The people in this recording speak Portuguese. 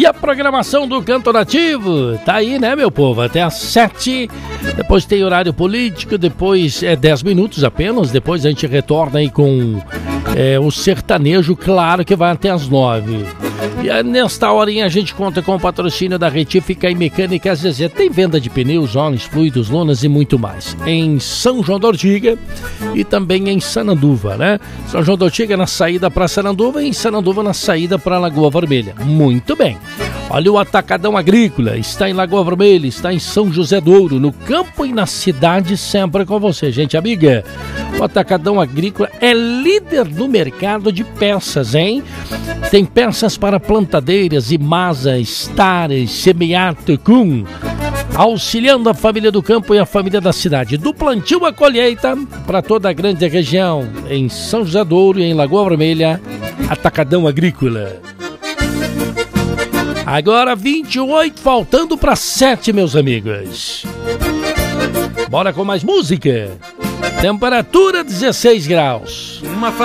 E a programação do Canto Nativo tá aí, né, meu povo? Até às 7. Depois tem horário político, depois 10 minutos apenas. Depois a gente retorna aí com o sertanejo, claro que vai até às 9. E nesta horinha a gente conta com o patrocínio da Retífica e Mecânica Zezé. Tem venda de pneus, óleos, fluidos, lonas e muito mais. Em São João da Ortiga e também em Sananduva, né? São João da Ortiga na saída para Sananduva e em Sananduva na saída para Lagoa Vermelha. Muito bem. Olha, o Atacadão Agrícola está em Lagoa Vermelha, está em São José do Ouro, no campo e na cidade, sempre com você, gente amiga. O Atacadão Agrícola é líder no mercado de peças, hein? Tem peças para plantadeiras, Imasa, Stares, Semear, Tecum, auxiliando a família do campo e a família da cidade. Do plantio à colheita, para toda a grande região, em São José do Ouro e em Lagoa Vermelha, Atacadão Agrícola. Agora 28, faltando para 7, meus amigos. Bora com mais música. Temperatura 16 graus.